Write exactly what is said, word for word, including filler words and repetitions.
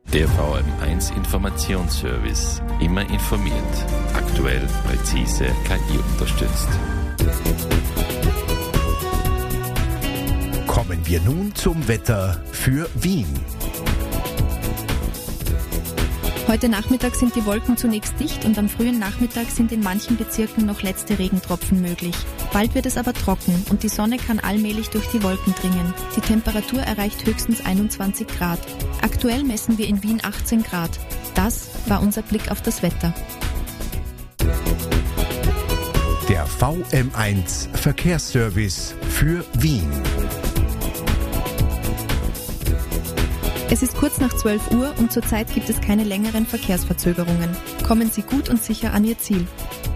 Der V M eins Informationsservice. Immer informiert. Aktuell, präzise, K I unterstützt. Kommen wir nun zum Wetter für Wien. Heute Nachmittag sind die Wolken zunächst dicht und am frühen Nachmittag sind in manchen Bezirken noch letzte Regentropfen möglich. Bald wird es aber trocken und die Sonne kann allmählich durch die Wolken dringen. Die Temperatur erreicht höchstens einundzwanzig Grad. Aktuell messen wir in Wien achtzehn Grad. Das war unser Blick auf das Wetter. Der V M eins Verkehrsservice für Wien. Es ist kurz nach zwölf Uhr und zurzeit gibt es keine längeren Verkehrsverzögerungen. Kommen Sie gut und sicher an Ihr Ziel.